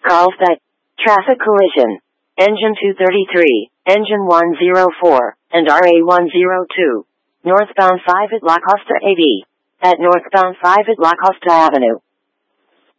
Carlsbad. Traffic collision. Engine 233, Engine 104, and RA 102. Northbound 5 at La Costa AV. At northbound 5 at La Costa Avenue.